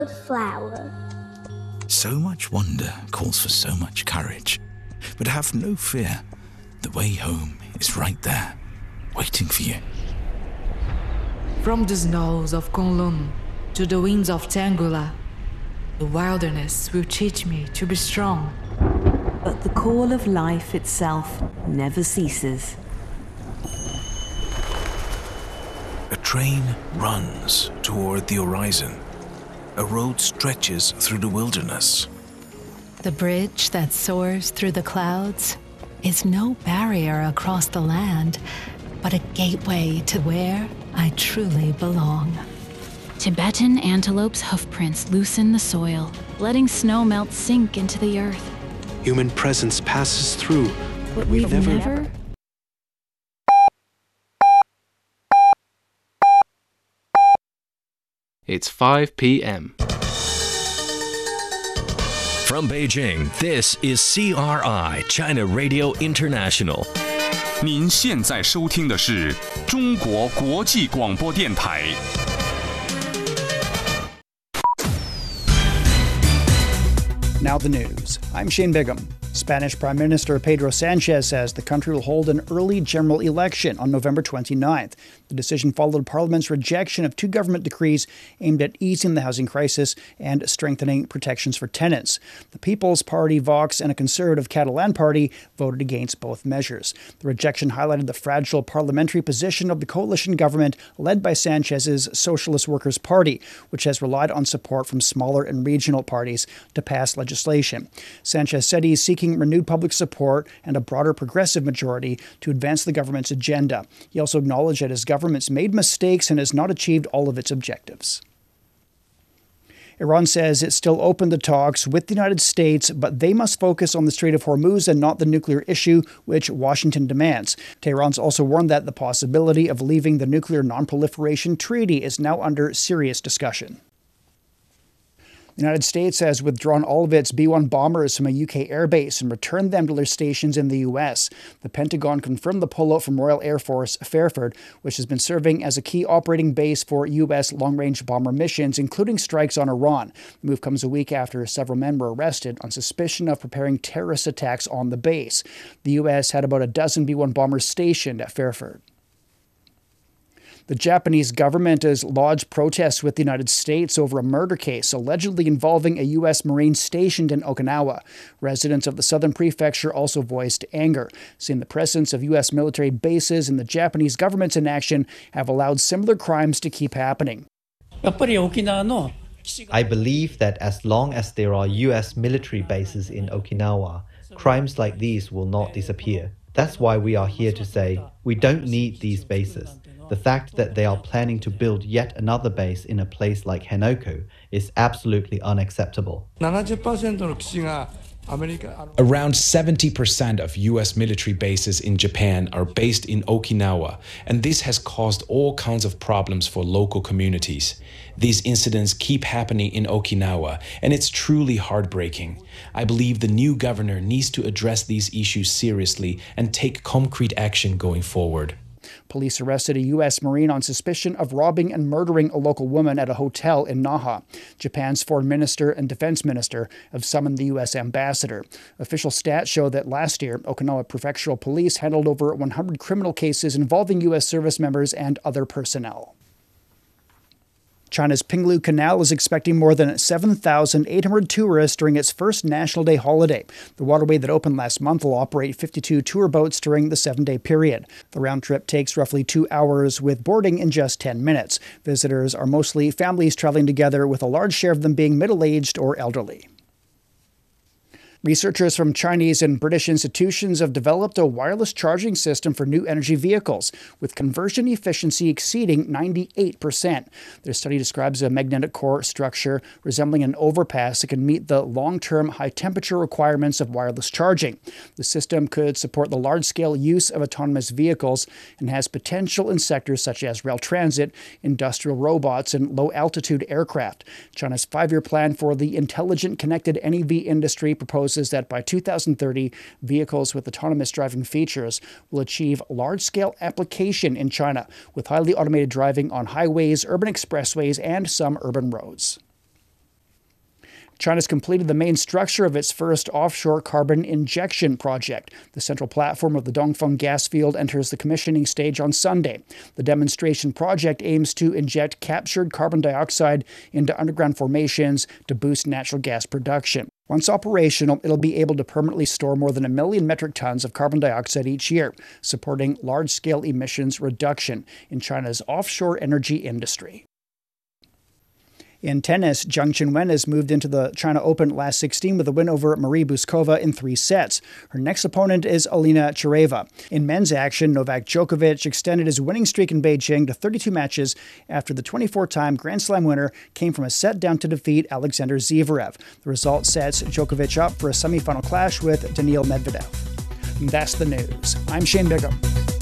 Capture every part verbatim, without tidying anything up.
flower. So much wonder calls for so much courage. But have no fear. The way home is right there, waiting for you. From the snows of Kowloon to the winds of Tangula, the wilderness will teach me to be strong. But the call of life itself never ceases. A train runs toward the horizon. A road stretches through the wilderness. The bridge that soars through the clouds is no barrier across the land, but a gateway to where I truly belong. Tibetan antelope's hoofprints loosen the soil, letting snow melt sink into the earth. Human presence passes through, but we've, we've never... never... It's five p.m. From Beijing, this is C R I China Radio International. 您现在收听的是中国国际广播电台。 Now the news. I'm Shane Bigham. Spanish Prime Minister Pedro Sanchez says the country will hold an early general election on November twenty-ninth. The decision followed Parliament's rejection of two government decrees aimed at easing the housing crisis and strengthening protections for tenants. The People's Party, Vox, and a conservative Catalan party voted against both measures. The rejection highlighted the fragile parliamentary position of the coalition government led by Sanchez's Socialist Workers' Party, which has relied on support from smaller and regional parties to pass legislation. Sanchez said he's seeking renewed public support and a broader progressive majority to advance the government's agenda. He also acknowledged that his government's made mistakes and has not achieved all of its objectives. Iran says it's still open to talks with the United States, but they must focus on the Strait of Hormuz and not the nuclear issue, which Washington demands. Tehran's also warned that the possibility of leaving the Nuclear Non-Proliferation Treaty is now under serious discussion. The United States has withdrawn all of its B one bombers from a U K airbase and returned them to their stations in the U S. The Pentagon confirmed the pullout from Royal Air Force Fairford, which has been serving as a key operating base for U S long-range bomber missions, including strikes on Iran. The move comes a week after several men were arrested on suspicion of preparing terrorist attacks on the base. The U S had about a dozen B one bombers stationed at Fairford. The Japanese government has lodged protests with the United States over a murder case allegedly involving a U S Marine stationed in Okinawa. Residents of the southern prefecture also voiced anger, saying the presence of U S military bases and the Japanese government's inaction have allowed similar crimes to keep happening. I believe that as long as there are U S military bases in Okinawa, crimes like these will not disappear. That's why we are here to say we don't need these bases. The fact that they are planning to build yet another base in a place like Henoko is absolutely unacceptable. Around seventy percent of U S military bases in Japan are based in Okinawa, and this has caused all kinds of problems for local communities. These incidents keep happening in Okinawa, and it's truly heartbreaking. I believe the new governor needs to address these issues seriously and take concrete action going forward. Police arrested a U S Marine on suspicion of robbing and murdering a local woman at a hotel in Naha. Japan's foreign minister and defense minister have summoned the U S ambassador. Official stats show that last year, Okinawa Prefectural Police handled over one hundred criminal cases involving U S service members and other personnel. China's Pinglu Canal is expecting more than seven thousand eight hundred tourists during its first National Day holiday. The waterway that opened last month will operate fifty-two tour boats during the seven-day period. The round trip takes roughly two hours with boarding in just ten minutes. Visitors are mostly families traveling together, with a large share of them being middle-aged or elderly. Researchers from Chinese and British institutions have developed a wireless charging system for new energy vehicles, with conversion efficiency exceeding ninety-eight percent. Their study describes a magnetic core structure resembling an overpass that can meet the long-term high-temperature requirements of wireless charging. The system could support the large-scale use of autonomous vehicles and has potential in sectors such as rail transit, industrial robots, and low-altitude aircraft. China's five-year plan for the intelligent connected N E V industry proposes that by two thousand thirty, vehicles with autonomous driving features will achieve large-scale application in China, with highly automated driving on highways, urban expressways, and some urban roads. China's completed the main structure of its first offshore carbon injection project. The central platform of the Dongfeng gas field enters the commissioning stage on Sunday. The demonstration project aims to inject captured carbon dioxide into underground formations to boost natural gas production. Once operational, it'll be able to permanently store more than a million metric tons of carbon dioxide each year, supporting large-scale emissions reduction in China's offshore energy industry. In tennis, Zhang Qinwen has moved into the China Open last sixteen with a win over Marie Buskova in three sets. Her next opponent is Alina Chereva. In men's action, Novak Djokovic extended his winning streak in Beijing to thirty-two matches after the twenty-four-time Grand Slam winner came from a set down to defeat Alexander Zverev. The result sets Djokovic up for a semifinal clash with Daniil Medvedev. And that's the news. I'm Shane Bigham.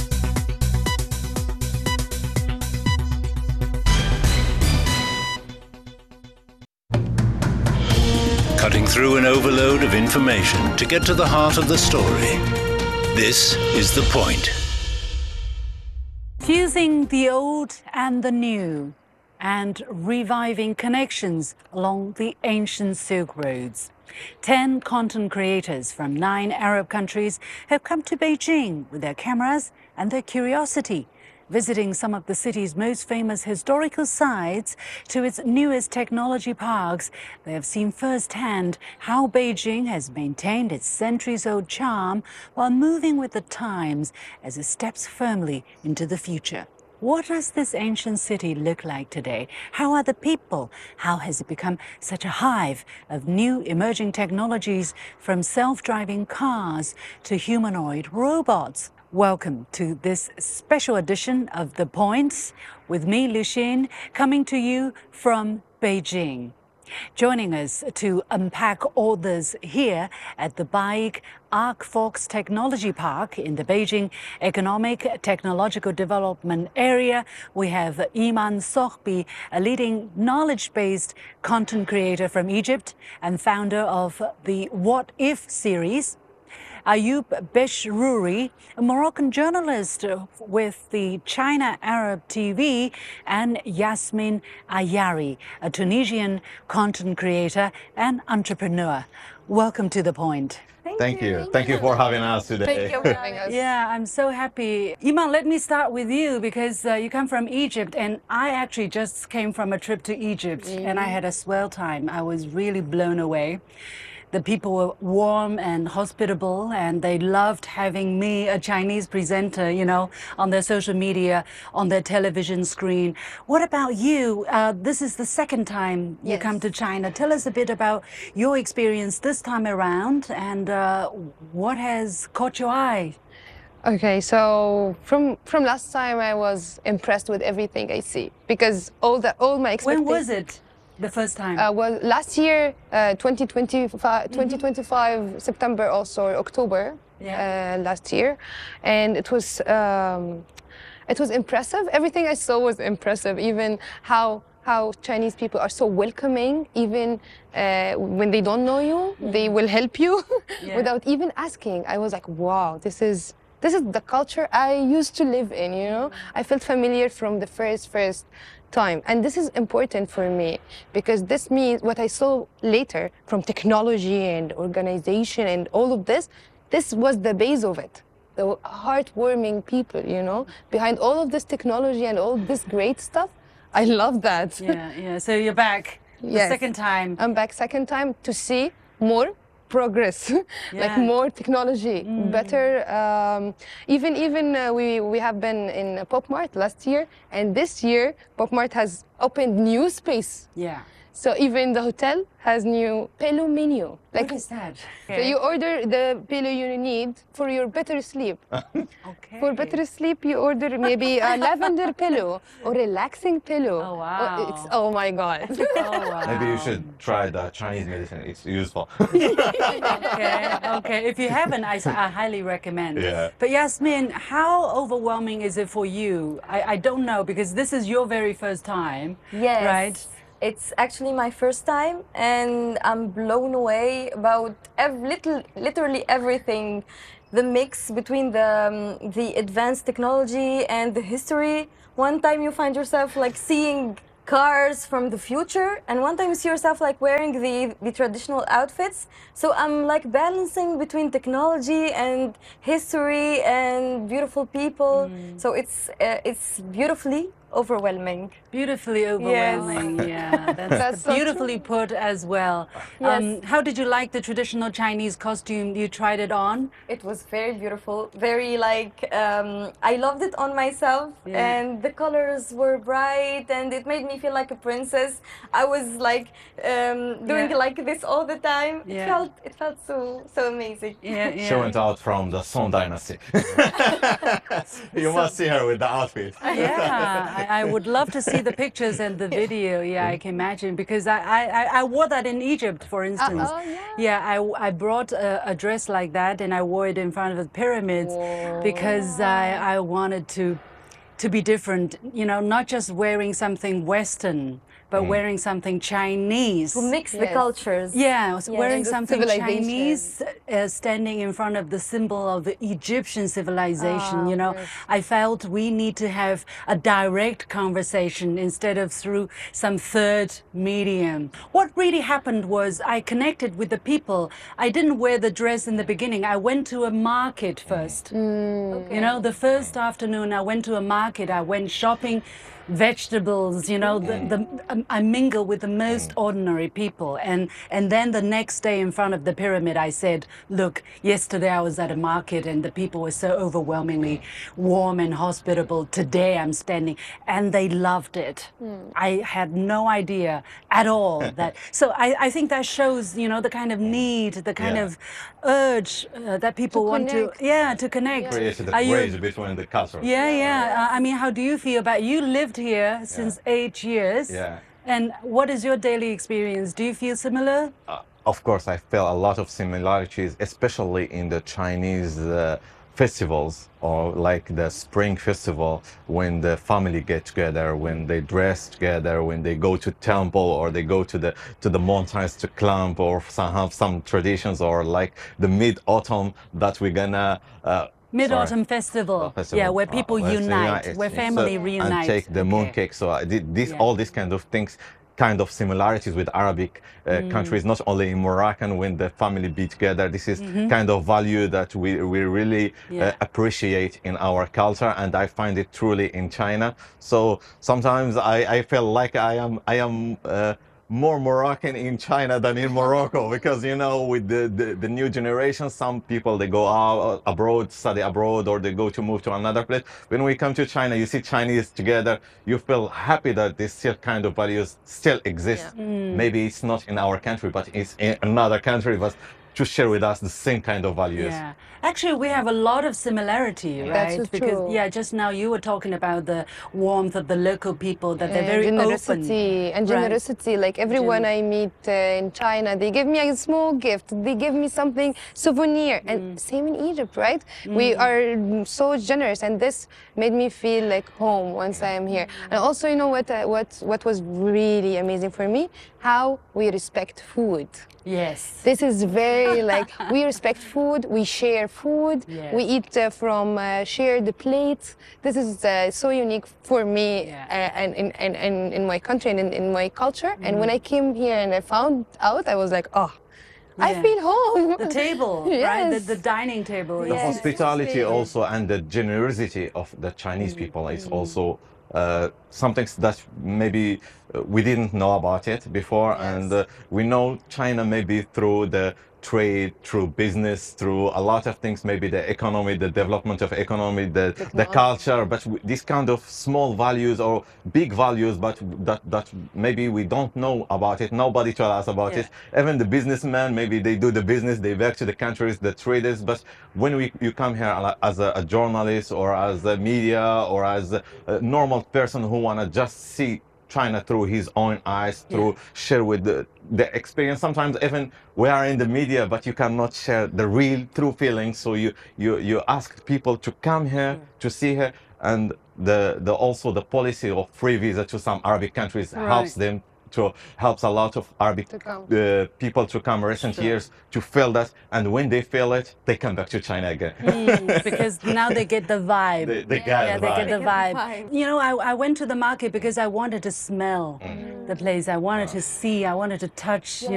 Cutting through an overload of information to get to the heart of the story. This is The Point. Fusing the old and the new, and reviving connections along the ancient Silk Roads. Ten content creators from nine Arab countries have come to Beijing with their cameras and their curiosity, visiting some of the city's most famous historical sites to its newest technology parks. They have seen firsthand how Beijing has maintained its centuries-old charm while moving with the times as it steps firmly into the future. What does this ancient city look like today? How are the people? How has it become such a hive of new emerging technologies, from self-driving cars to humanoid robots? Welcome to this special edition of The Points with me, Liu Xin, coming to you from Beijing. Joining us to unpack all this here at the Baik Arcfox Technology Park in the Beijing Economic Technological Development Area, we have Iman Sohbi, a leading knowledge-based content creator from Egypt and founder of the What If series. Ayoub Beshrouri, a Moroccan journalist with the China Arab T V, and Yasmin Ayari, a Tunisian content creator and entrepreneur. Welcome to The Point. Thank, Thank you. you. Thank you for having us today. Thank you for having us. Yeah, I'm so happy. Iman, let me start with you because uh, you come from Egypt, and I actually just came from a trip to Egypt, mm. and I had a swell time. I was really blown away. The people were warm and hospitable, and they loved having me, a Chinese presenter, you know, on their social media, on their television screen. What about you? Uh, this is the second time you yes. come to China. Tell us a bit about your experience this time around, and uh, what has caught your eye? Okay, so from from last time I was impressed with everything I see, because all the all my expectations. When was it? The first time? Uh, well, last year, uh, twenty twenty-five, mm-hmm. twenty twenty-five, September also, October, yeah. uh, last year. And it was, um, it was impressive. Everything I saw was impressive, even how how Chinese people are so welcoming, even uh, when they don't know you, mm-hmm. they will help you yeah. without even asking. I was like, wow, this is, this is the culture I used to live in, you know? I felt familiar from the first, first time. And this is important for me because this means what I saw later from technology and organization and all of this, this was the base of it. The heartwarming people, you know, behind all of this technology and all this great stuff. I love that. Yeah, yeah. So you're back the yes. second time. I'm back second time to see more progress, yeah. like more technology, mm. better. Um, even even uh, we we have been in Pop Mart last year, and this year Pop Mart has opened new space. Yeah. So even the hotel has new pillow menu. Like, what is that? So okay. you order the pillow you need for your better sleep. Okay. For better sleep, you order maybe a lavender pillow or relaxing pillow. Oh wow! It's, oh my god! Oh wow! Maybe you should try the Chinese medicine. It's useful. Okay. Okay. If you haven't, I, I highly recommend. Yeah. But Yasmin, how overwhelming is it for you? I, I don't know because this is your very first time. Yes. Right. It's actually my first time, and I'm blown away about ev little, literally everything. The mix between the, um, the advanced technology and the history. One time you find yourself like seeing cars from the future, and one time you see yourself like wearing the, the traditional outfits. So I'm like balancing between technology and history and beautiful people. Mm. So it's uh, it's beautifully overwhelming. Beautifully overwhelming, yes. Yeah. That's, that's so beautifully true. Put as well. Yes. Um, how did you like the traditional Chinese costume? You tried it on? It was very beautiful, very like, um, I loved it on myself, yeah. And the colors were bright and it made me feel like a princess. I was like um, doing yeah. like this all the time. Yeah. It felt it felt so so amazing. Yeah, yeah. She went out from the Song Dynasty. You so, must see her with the outfit. Yeah. I would love to see the pictures and the video. Yeah, I can imagine, because I, I, I wore that in Egypt, for instance. Uh, oh, yeah. Yeah, I, I brought a, a dress like that and I wore it in front of the pyramids. Whoa. Because I, I wanted to, to be different, you know, not just wearing something Western, but mm. wearing something Chinese. To mix yes. the cultures. Yeah, I was yes. wearing something Chinese, uh, standing in front of the symbol of the Egyptian civilization, oh, you know. Yes. I felt we need to have a direct conversation instead of through some third medium. What really happened was I connected with the people. I didn't wear the dress in the beginning. I went to a market first. Mm. Okay. You know, the first afternoon I went to a market, I went shopping, vegetables, you know, the, the, um, I mingle with the most ordinary people. And, and then the next day in front of the pyramid, I said, look, yesterday I was at a market and the people were so overwhelmingly warm and hospitable. Today I'm standing, and they loved it. Mm. I had no idea at all that. So I, I think that shows, you know, the kind of need, the kind yeah. of urge uh, that people to want connect. to, yeah, to connect. Created the bridge between the cultures. Yeah, yeah. Uh, I mean, how do you feel about, you lived here since yeah. eight years. Yeah. And what is your daily experience? Do you feel similar? Uh, of course, I feel a lot of similarities, especially in the Chinese uh, festivals, or like the Spring Festival, when the family get together, when they dress together, when they go to temple, or they go to the to the mountains to climb, or some have some traditions, or like the Mid-Autumn that we're gonna. Uh, Mid-Autumn Festival. Festival, yeah, where people uh, unite, unite, where family so, reunite. And take the okay. mooncake. So I did this, yeah. all these kind of things, kind of similarities with Arabic uh, mm. countries, not only in Moroccan, when the family be together. This is mm-hmm. kind of value that we, we really yeah. uh, appreciate in our culture, and I find it truly in China. So sometimes I, I feel like I am, I am uh, more Moroccan in China than in Morocco, because, you know, with the, the, the new generation, some people, they go out abroad, study abroad, or they go to move to another place. When we come to China, you see Chinese together, you feel happy that this still kind of values still exist. Yeah. Mm. Maybe it's not in our country, but it's in another country, but to share with us the same kind of values. Yeah, actually we have a lot of similarity, right? That's so because true. yeah, just now you were talking about the warmth of the local people, that they're very generosity open. and generosity. Right. Like everyone Gen I meet uh, in China, they give me a small gift. They give me something souvenir, mm. and same in Egypt, right? Mm. We are so generous, and this made me feel like home once I am here. And also, you know what? Uh, what what was really amazing for me? How we respect food. Yes. This is very like, we respect food, we share food, yes. we eat uh, from uh, share the plates. This is uh, so unique for me yeah. uh, and in, in, in, in my country and in, in my culture. Mm. And when I came here and I found out, I was like, oh, yeah. I feel home. The table, yes. right? The, the dining table. The yes. hospitality also, and the generosity of the Chinese mm. people is mm. also Uh, something that maybe uh, we didn't know about it before, yes. and uh, we know China maybe through the trade, through business, through a lot of things, maybe the economy, the development of economy, the, the culture, but these kind of small values or big values, but that, that maybe we don't know about it, nobody told us about yeah. it. Even the businessmen, maybe they do the business, they work to the countries, the traders, but when we, you come here as a, a journalist or as a media or as a, a normal person who wanna just see China through his own eyes, through yeah. share with the, the experience. Sometimes even we are in the media, but you cannot share the real, true feelings. So you you you ask people to come here yeah. to see her, and the the also the policy of free visa to some Arabic countries right. helps them to helps a lot of Arabic uh, people to come recent Sure. years to feel that, and when they feel it, they come back to China again. Mm, because now they get the vibe. They, they yeah, got yeah the they vibe. get the They get the vibe. vibe. You know, I, I went to the market because I wanted to smell the place. I wanted to see. I wanted to touch. You